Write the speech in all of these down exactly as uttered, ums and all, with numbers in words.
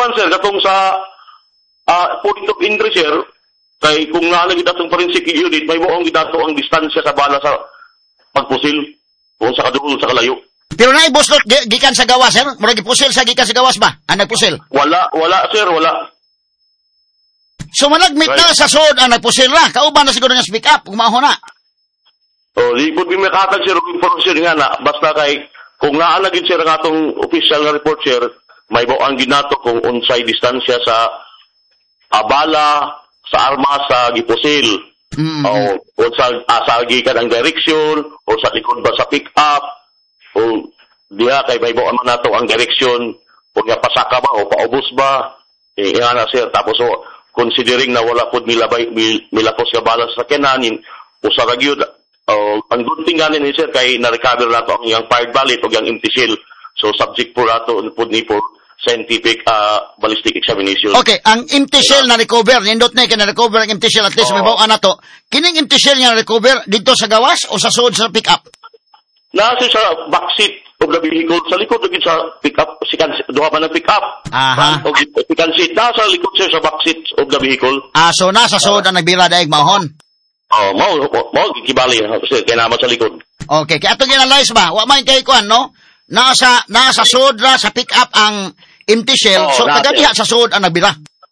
kuan sir katong sa uh, point of interest sir kay kung naalagid atong forensic unit may buong gidato ang distansya sa bala sa pagpusil o sa kadulol sa kalayo. Pero na ibuslot gikan sa gawas sir, murag gipusil sa gikan sa gawas ba? Ang nagpusil? Wala, wala sir, wala. So malagmit right. Na sa sud ang nagpusil ra, kauban na siguro nga speak up kung maaho na. Oh, di pud mi makatag sir og informasyon nga na basta kay kung naa na gid sir ang atong official nga report sir, may buang ginato kung unsay distansya sa abala sa armas sa gipusil. Mm-hmm. O o sa asagi ka ang direksyon o sa likod ba sa pick up o diha kay may buang man nato ang direksyon o nga pasaka ba o paubos ba eh nga na sir tapos o considering na wala pud milabay milapos ka bala sa sakyanan o sa ragyod. Uh, ang good thing ganin ni sir kay na-recover nato ang yung fired bullet o yung empty shell. So subject po nato pud ni for scientific uh, ballistic examination. Okay, ang empty shell na recover, nindot na kay na-recover ang empty shell at least uh, may bawa na to. Kining empty shell nga na-recover dito sa gawas o sa sud sa pick-up? Nasa sa backseat of the vehicle, sa likod lagi sa pick-up, sikan duha man ang pick-up. Aha. O sikan seat nasa likod sir sa backseat of the vehicle. Ah, so nasa sud ang nagbira daig mahon. Oh, mau mau gibali kasi kay naman sa likod. Okay, kay atong analyze ba? Wa man kay kuan no? Nasa nasa sud ra sa pick up ang empty shell. Oh, so taga diha sa sud ang nagbira.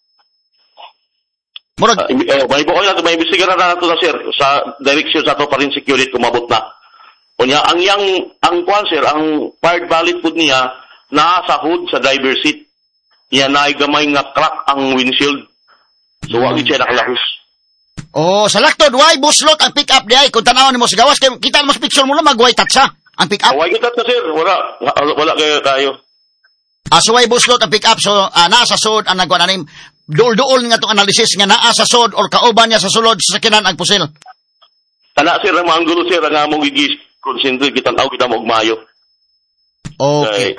Murag uh, eh, may bukoy na may bisigan na nato na sir sa direction sa to forensic unit kumabot na. Unya ang yang ang kuan sir ang fired bullet pud niya nasa hood sa driver seat. Niya naay gamay nga crack ang windshield. So wa gid siya nakalahos. Oh, sa laktod, why buslot ang pick-up di ay? Kung tanawan mo sa gawas, kaya kita mo sa picture mo lang, mag-why tatsa ang pick-up. Oh, why tatsa, sir? Wala. Wala kayo kayo. Ah, so why buslot ang pick-up? So, ah, nasa sod, ang nagwa na rin, dool-dool nga itong analysis nga naa sa sod or kauban niya sa sulod sa sakinan ang pusil. Tana, sir, ang mga gulo, sir, ang among gigis, concentrate, kita tao, kita mo ugmayo. Okay.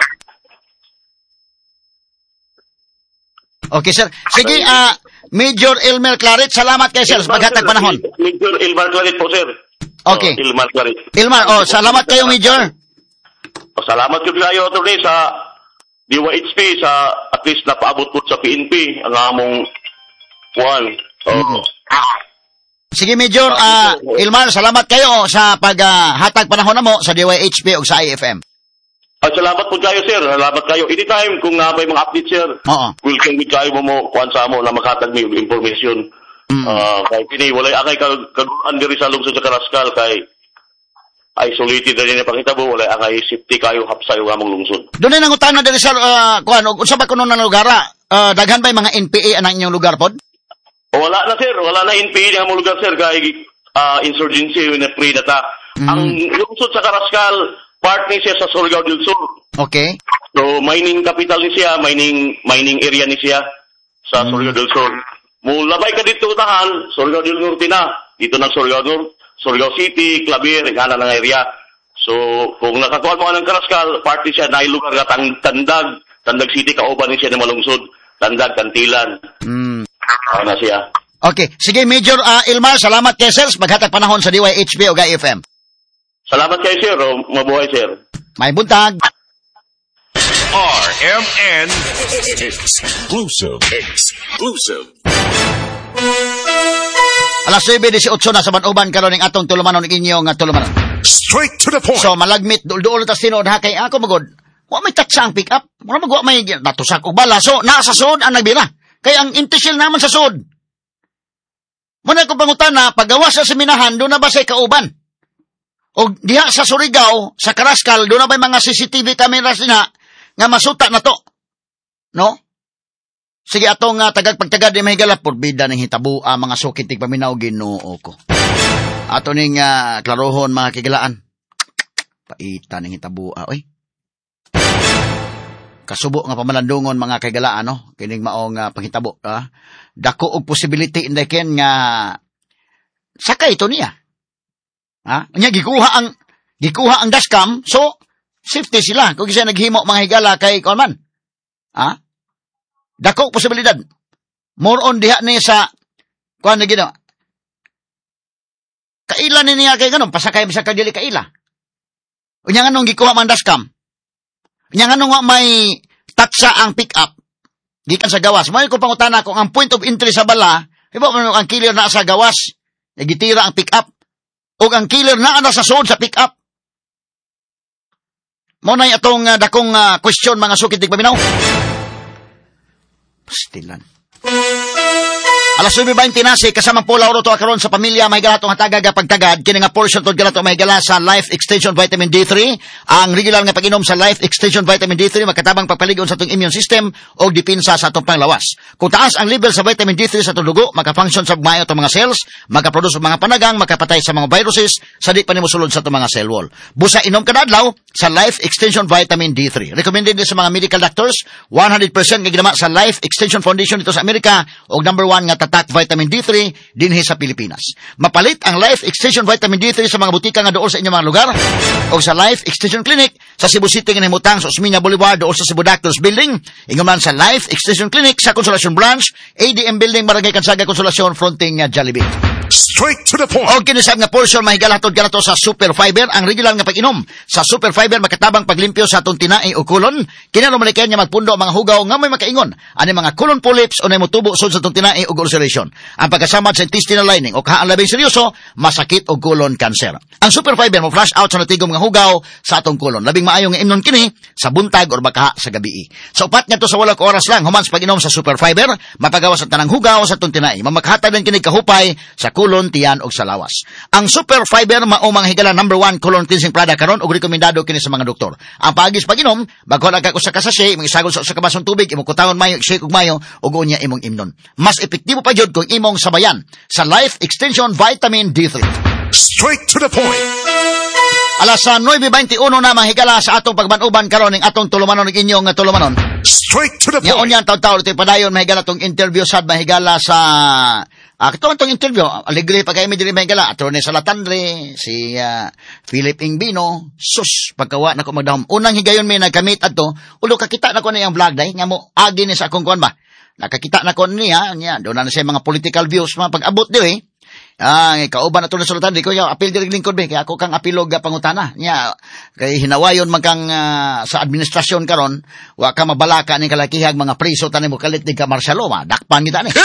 Okay, sir. Sige, ah, uh, Major Elmer Claret, salamat kay sir. Paghatag panahon. Major Elmer Claret po, sir. Okay. Oh, Elmer Claret. Elmer, oh, salamat kayo, Major. Oh, salamat kayo today sa D Y H P, sa at least napaabot po sa P N P, ang among one. Oh. Mm-hmm. Sige, Major, uh, Elmer, salamat kayo sa paghatag uh, panahon na mo sa D Y H P o sa I F M. Ah, salamat po kayo, sir. Salamat kayo. Anytime, kung uh, may mga updates, sir, oo, welcome with kayo mo mo, kuhan sa mo, na makatag may information. Mm. Uh, kay pini, walay akay kaguan diri sa lungsod sa Karaskal, kay isolated na rin yung pangitabo, walay akay safety kayo, hapsay yung among lungsod. Doon ay nangutan na diri sa, uh, kuhan, unsa ba kuno ng lugar, uh, daghan ba yung mga N P A anang inyong lugar pod? O, wala na, sir. Wala na N P A ng among lugar, sir, kay uh, insurgency, na pre data. Mm. Ang lungsod sa Karaskal, part ni siya sa Surigao del Sur. Okay. So, mining capital ni siya, mining mining area ni siya sa mm. Surigao del Sur. Mulabay ka dito tahan, Surigao del Norte na. Dito ng Surigao Norte, Surigao City, Claver, gana ng area. So, kung nakakuha mo ng Karaskal, part ni siya, nailugar ka tang, Tandag, Tandag City, kauban ni siya na malungsod. Tandag, Kantilan. Mm. Ano na siya. Okay. Sige, Major uh, Ilmar, salamat kay sir. Maghatag panahon sa D Y H P o G I F M. Salamat kayo, sir. O, mabuhay, sir. May buntag. R M N Exclusive. Exclusive. Alas nueve eighteen na sa Banuban karon ning atong tulumanon ning inyo nga tulumanon. Straight to the point. So malagmit dul-dul ta sinod ha kay ako magod. Wa may tatsa ang pick up. Mura magwa may natusak og bala. So naa sa sud ang nagbira. Kay ang intisil naman sa sud. Muna ko pangutana paggawa sa seminahan do na ba say kauban? O diha sa Surigao, sa Karaskal, doon na ba mga C C T V cameras na nga masuta na to? No? Sige, atong uh, tagag-pagtagad di mahigala, porbida ng hitabo, uh, mga sukitig paminaw, ginoo ko. Ato ning uh, klarohon, mga kigilaan. Paita ng hitabo, uh, oy. Kasubo nga pamalandungon, mga kigilaan, no? Kining maong uh, panghitabo. Uh, dako og possibility inday ken nga sakay ito niya. Ha? Nya gikuha ang gikuha ang dashcam, so safety sila. Kung isa naghimo mga higala kay Colman. Ha? Dako posibilidad. More on diha ni sa kuan na gino. Kaila ni niya kay ganun, pasakay bisag dili kaila. Unya nganong gikuha man dashcam. Unya nganong may tatsa ang pick up. gikan sa gawas. May ko pangutana kung ang point of entry sa bala, iba mo ang killer na sa gawas, nagitira ang pick-up, o ang killer na ana sa sud sa pick-up. Mo na itong uh, dakong uh, question mga sukid tig paminaw. Pastilan. Alas nine twenty na si kasamang pula oro to karon sa pamilya may gala tong hatagag pagtagad kini nga portion to gala to may gala sa Life Extension Vitamin D three. Ang regular nga pag-inom sa Life Extension Vitamin D three makatabang pagpaligon sa atong immune system o depensa sa atong panglawas. Kung taas ang level sa vitamin D three sa atong dugo, maka-function sa maayo atong mga cells, maka-produce mga panagang, makapatay sa mga viruses sa di pa nimo sulod sa atong mga cell wall. Busa inom kada adlaw sa Life Extension Vitamin D three. Recommended din sa mga medical doctors, one hundred percent nga ginama sa Life Extension Foundation dito sa Amerika og number one nga tatak vitamin D three dinhi sa Pilipinas. Mapalit ang Life Extension Vitamin D three sa mga butika nga dool sa inyong mga lugar o sa Life Extension Clinic sa Cebu City nga himutang sa Osmeña Boulevard dool sa Cebu Doctors Building. Ingon sa Life Extension Clinic sa Consolacion Branch, A D M Building, Barangay Kansaga, Consolacion, fronting uh, Jollibee. Straight to the point. O kinisab nga portion mahigalatod ganato sa Super Fiber, ang regular nga pag-inom. Sa Super Fiber makatabang paglimpyo sa atong tinai o kulon. Kinano malikayan nga magpundo ang mga hugaw nga may makaingon. Ani mga colon polyps o nay motubo sud sa atong tinai o ulceration. Ang pagkasamad sa intestinal lining o kahaan labing seryoso, masakit o colon cancer. Ang Super Fiber mo flush out sa natigom nga hugaw sa atong kulon. Labing maayo nga imnon kini sa buntag or baka sa gabi. Sa upat nga to sa wala ka oras lang human sa pag-inom sa Super Fiber, mapagawas ang tanang hugaw sa atong tinai. Mamakhatag din kini kahupay sa kulon, tiyan og sa lawas. Ang Super Fiber mao mga higala number one colon cleansing product karon og rekomendado kini sa mga doktor. Ang paagis pag-inom, bagon agka usa ka sachet, imong isagol sa usa ka basong tubig, imong kutahon mayo, shake og mayo ug unya imong imnon. Mas epektibo pa jud kung imong sabayan sa Life Extension Vitamin D three. Straight to the point. Alas sa nine twenty-one na mahigala sa atong pagbanuban karon ning atong tulumanon ning inyong tulumanon. Straight to the point. Nya unya taw-taw ito padayon mahigala tong interview sad mahigala sa ah ito tong interview aligre pa kay mi diri mahigala attorney Salatandre si uh, Philip Ingbino sus pagkawa nako magdahom unang higayon mi nagkamit adto ulo kakita nako na yang vlog day nga mo agi ni sa akong kuan ba nakakita nako niya nya do na siya mga political views mga pag-abot diri. Ah, kauban na to na sulatan di ko ya apil diri lingkod be kay ako kang apilog pangutana nya kay hinawayon man kang uh, sa administrasyon karon wa ka mabalaka ni kalakihag mga preso tanim mo kalit di ka martial law dakpan kita ni.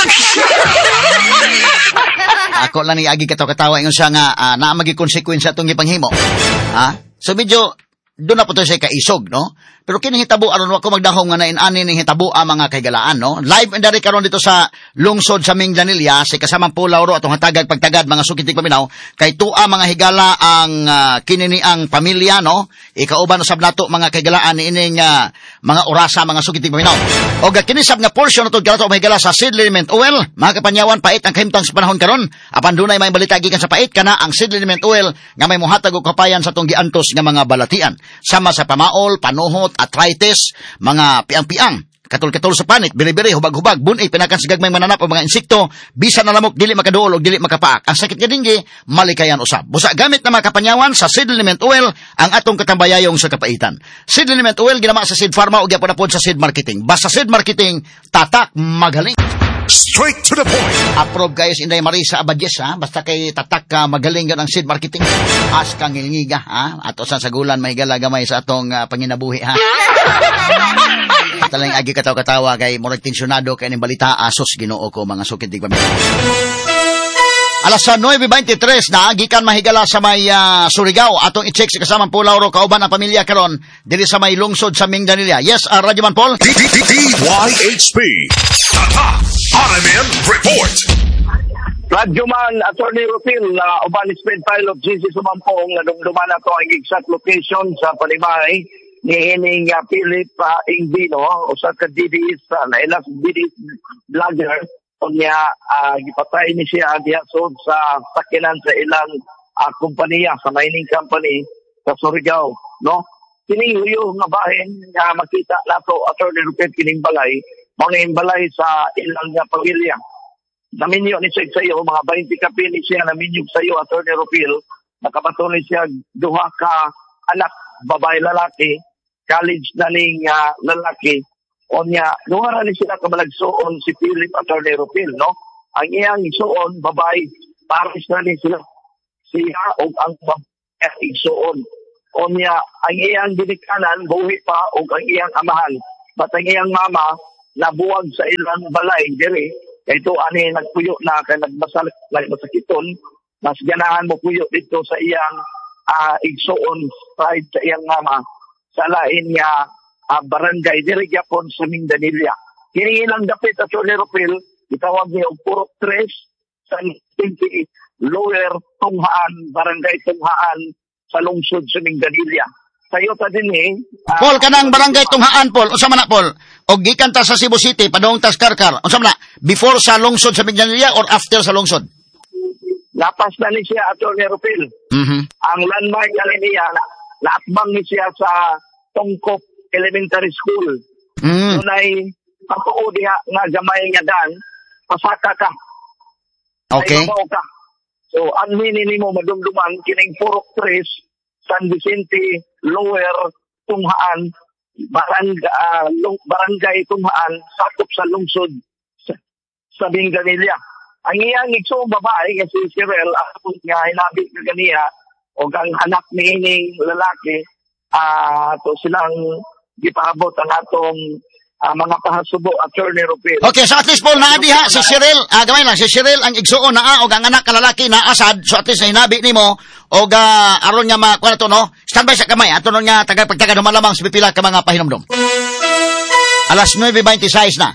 Ako lang ni agi kataw-katawa ingon siya nga uh, naa magi konsekwensya atong gipanghimo. Ha? So medyo doon na po to siya kaisog, no? Pero kini hitabo aron wa ko magdahom nga nain-ani ning hitabo ang mga kaygalaan, no? Live and direct karon dito sa lungsod sa Mingdanilla sa kasamang pulaw ro atong hatagag pagtagad mga sukitig paminaw kay tua mga higala ang uh, kinini ang pamilya, no? Ikauban usab nato mga kaygalaan niining uh, mga orasa mga sukitig paminaw. Og kini sab nga portion nato galato mga higala sa seed liniment oil, mga kapanyawan pait ang kahimtang sa panahon karon. Apan dunay may balita gikan sa pait kana ang seed liniment oil nga may mohatag og kapayan sa atong giantos nga mga balatian. Sama sa pamaol, panuhot, arthritis, mga piang-piang, katul-katul sa panit, biri-biri, hubag-hubag, bunay, pinakan sa gagmay mananap o mga insekto, bisa na lamok, dili makaduol o dili makapaak. Ang sakit nga dinggi, malikayan usab. Busa gamit na mga kapanyawan sa seed element oil, ang atong katambayayong sa kapaitan. Seed element oil, ginama sa seed pharma o gyapon sa seed marketing. Basta seed marketing, tatak, magaling. Straight to the point. Approve kayo si Inday Marisa Abadjes, ha? Basta kay tatak ka, magaling yun ang seed marketing. As kang ngilngiga, ha? Ato sa sagulan, may galagamay sa atong uh, panginabuhi, ha? Talang agi kataw-katawa kay murag tensyonado kay ning balita asos Ginoo ko mga sukid dig pamilya. Alas sa nine twenty-three na gikan mahigala sa may uh, Surigao atong i-check sa kasamang pulaw ro kauban ang pamilya karon diri sa may lungsod sa Mingdanilla. Yes, uh, Radyo Man Paul. D Y H P. Tata R M N report. Radyo Man, Attorney Rufil, uh, uban speed pilot G C Sumampong na dumduman na to ang exact location sa Panimay ni ining uh, Philip uh, Ingbino o sa ka D D S uh, na ilas D D S vlogger o niya uh, gipatay ni siya diya so sa sakinan sa ilang uh, kumpanya sa mining company sa Surigao, no? Kining huyo nga bahin nga makita nato Attorney Rufil kining balay mga balay sa ilang uh, pamilya. Naminyo ni siya sa iyo, mga twenty ka pili siya naminyo sa iyo, Attorney Rufil, nakapatuloy siya duha ka anak, babae lalaki, college na ning uh, lalaki, o niya, duha na ni sila kamalagsoon si Philip, Attorney Rufil, no? Ang iyang isuon, babae, pares na ni sila, siya o ang babae isuon. O niya, ang iyang dinikanan, buhi pa, o ang iyang amahan, but ang iyang mama, nabuwag sa ilang balay diri kay to ani nagpuyo na kay nagbasal nagmasakiton mas ganahan mo puyo dito sa iyang uh, igsoon side sa iyang mama sa lain nga uh, barangay diri gyapon sa Mindanilla. Kini ilang dapit at Ropel itawag niya og Purok tres sa Lower Tunghaan, Barangay Tunghaan sa lungsod sa Mindanilla. Sayo ta din eh. Uh, Paul, kanang barangay Tunghaan, Paul. Unsa man na, Paul? O gikan ta sa Cebu City, padong tas Karkar. Unsa man na? Before sa lungsod sa Mindanilla or after sa lungsod? Lapas na ni siya, Atty. Ropel. Mm-hmm. Ang landmark na niya, na, naatbang ni siya sa Tongkop Elementary School. Mm. Doon ay patuo diha nga gamay nga dan, pasaka ka. Okay. Ay, ka. So, ang hinini mo madumduman, kining Purok tres, San Vicente, Lower Tunghaan, barangay, uh, barangay Tunghaan, sakop sa lungsod sa, sa Mindanilla. Ang iyang iksong babae, kasi si Cyril, ako nga hinabit na ganiya, o ang anak ni ining lalaki, uh, to silang gipaabot ang atong uh, mga pahasubo at Atty. Ropel. Okay, so at least, Paul, naadiha si Cyril, ah, gamay lang, si Cyril, ang igsuon na, o ang anak kalalaki na asad, so at least na hinabi ni mo, o ga, aron nga mga, kung to, no? Standby sa kamay, ato nun nga, tagay-pagtaga malamang sa pipila ka mga pahinomdom. Alas nueve twenty-six na.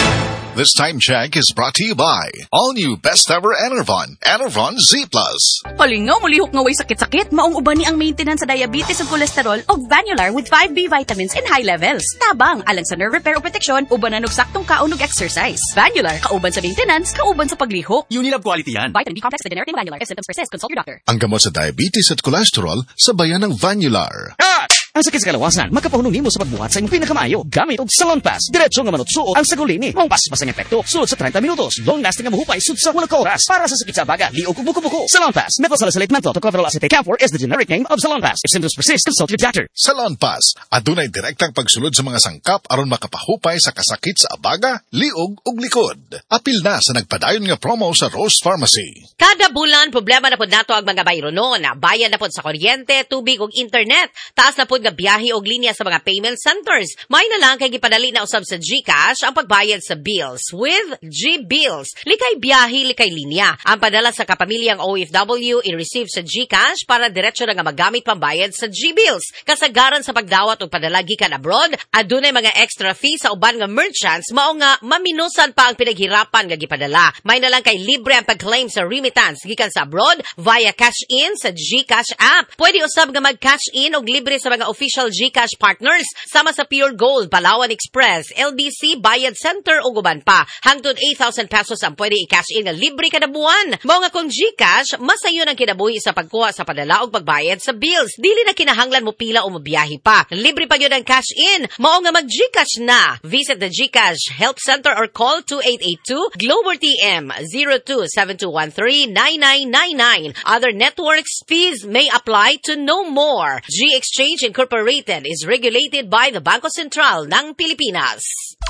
This time check is brought to you by all new best ever Enervon, Enervon Z Plus. Palingaw, mulihok nga way sakit-sakit, maong uban ni ang maintenance sa diabetes ug kolesterol og Vanular with five B vitamins in high levels. Tabang, alang sa nerve repair o protection, uban na saktong kaon ug exercise. Vanular, kauban sa maintenance, kauban sa paglihok. Unilab quality yan. Vitamin B complex with generic Vanular. If symptoms persist, consult your doctor. Ang gamot sa diabetes at kolesterol sa bayan ng Vanular. Ah! Ang sakit sa kalawasan, magkapahunong nimo sa pagbuhat sa imong pinakamaayo. Gamit og Salon Pass. Diretso nga manutsuo ang sagulini. Mong pas-pas ang epekto. Sulod sa thirty minutos. Long lasting nga mahupay sud sa wala ka oras. Para sa sakit sa baga, liog ug buko-buko. Salon Pass. Methosalazolate menthol to cover acetate camphor is the generic name of Salon Pass. If symptoms persist, consult your doctor. Salon Pass. Adunay direktang pagsulod sa mga sangkap aron makapahupay sa kasakit sa abaga, liog ug likod. Apil na sa nagpadayon nga promo sa Rose Pharmacy. Kada bulan, problema na pod nato ang mga bayrono na bayan na pod sa kuryente, tubig ug internet. Taas na pod nga biyahe og linya sa mga payment centers. May na lang kay gipadali na usab sa GCash ang pagbayad sa bills with G-Bills. Likay biyahe, likay linya. Ang padala sa kapamilyang O F W i-receive sa GCash para diretso na nga magamit pambayad sa G-Bills. Kasagaran sa pagdawat og padala gikan abroad, adunay mga extra fee sa uban nga merchants mao nga maminusan pa ang pinaghirapan nga gipadala. May na lang kay libre ang pag-claim sa remittance gikan sa abroad via cash in sa GCash app. Pwede usab nga mag-cash in og libre sa mga official GCash partners sama sa Pure Gold, Palawan Express, L B C, Bayad Center ug uban pa. Hangtod eight thousand pesos ang pwede i-cash in nga libre kada buwan. Mao nga kung GCash, masayon ang kinabuhi sa pagkuha sa padala ug pagbayad sa bills. Dili na kinahanglan mo pila o mabiyahe pa. Libre pa gyud ang cash in. Mao nga mag-GCash na. Visit the GCash Help Center or call two eight eight two Global T M zero two seven two one three nine nine nine nine. Other networks fees may apply to know more. G Exchange Incorporated is regulated by the Bangko Sentral ng Pilipinas.